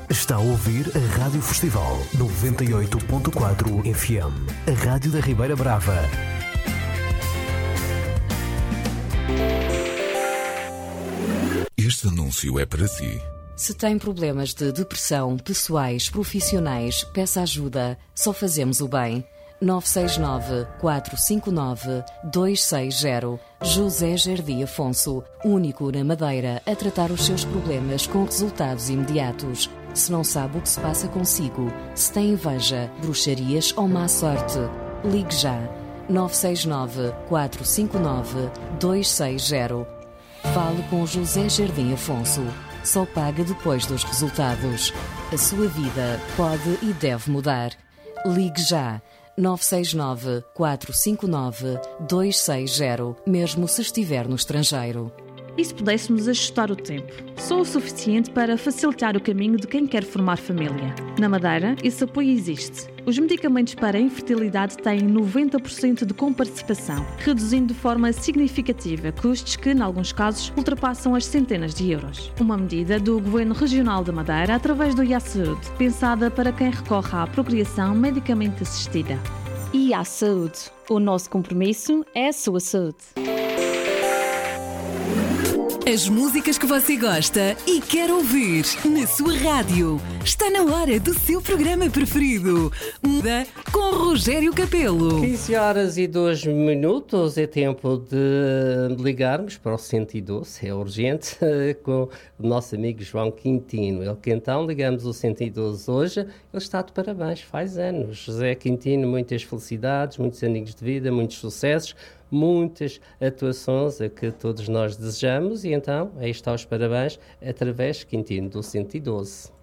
Está a ouvir a Rádio Festival 98.4 FM, a Rádio da Ribeira Brava. Este anúncio é para si. Se tem problemas de depressão, pessoais, profissionais, peça ajuda. Só fazemos o bem. 969-459-260. José Jardim Afonso, único na Madeira a tratar os seus problemas com resultados imediatos. Se não sabe o que se passa consigo, se tem inveja, bruxarias ou má sorte, ligue já. 969-459-260. Fale com José Jardim Afonso. Só paga depois dos resultados. A sua vida pode e deve mudar. Ligue já. 969-459-260, mesmo se estiver no estrangeiro. E se pudéssemos ajustar o tempo? Só o suficiente para facilitar o caminho de quem quer formar família. Na Madeira, esse apoio existe. Os medicamentos para a infertilidade têm 90% de comparticipação, reduzindo de forma significativa custos que, em alguns casos, ultrapassam as centenas de euros. Uma medida do Governo Regional da Madeira através do IA-Saúde, pensada para quem recorre à procriação medicamente assistida. IA-Saúde. O nosso compromisso é a sua saúde. As músicas que você gosta e quer ouvir na sua rádio. Está na hora do seu programa preferido. Muda com Rogério Capelo. 15h02, é tempo de ligarmos para o 112, é urgente, com o nosso amigo João Quintino. Ele que então ligamos o 112 hoje, ele está de parabéns, faz anos. José Quintino, muitas felicidades, muitos anos de vida, muitos sucessos, muitas atuações a que todos nós desejamos e então, aí está os parabéns, através, Quintino, do 112.